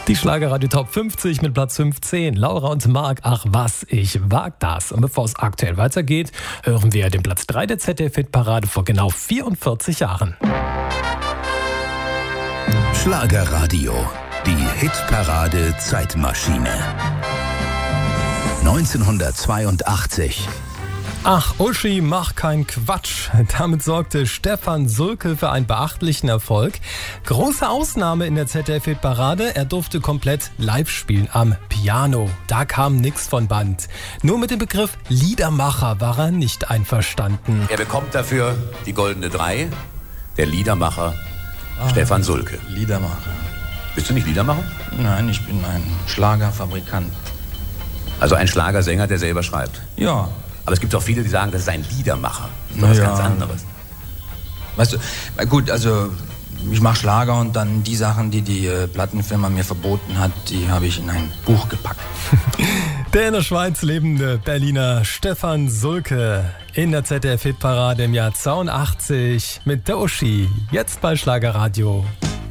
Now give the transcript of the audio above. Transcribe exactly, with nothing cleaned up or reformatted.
Die Schlagerradio Top fünfzig mit Platz fünfzehn. Laura und Marc, ach was, ich wag das. Und bevor es aktuell weitergeht, hören wir den Platz drei der Z D F-Hitparade vor genau vierundvierzig Jahren. Schlagerradio, die Hitparade Zeitmaschine. neunzehnhundertzweiundachtzig. Ach, Uschi, mach keinen Quatsch. Damit sorgte Stefan Sulke für einen beachtlichen Erfolg. Große Ausnahme in der Z D F-Hitparade, er durfte komplett live spielen am Piano. Da kam nix von Band. Nur mit dem Begriff Liedermacher war er nicht einverstanden. Er bekommt dafür die goldene Drei, der Liedermacher ah, Stefan Sulke. Liedermacher. Bist du nicht Liedermacher? Nein, ich bin ein Schlagerfabrikant. Also ein Schlagersänger, der selber schreibt? Ja. Aber es gibt auch viele, die sagen, das ist ein Liedermacher. Das ist was ja. ganz anderes. Weißt du, gut, also ich mache Schlager und dann die Sachen, die die äh, Plattenfirma mir verboten hat, die habe ich in ein Buch gepackt. Der in der Schweiz lebende Berliner Stefan Sulke in der Z D F-Hitparade im Jahr zweiundachtzig mit der Uschi. Jetzt bei Schlagerradio.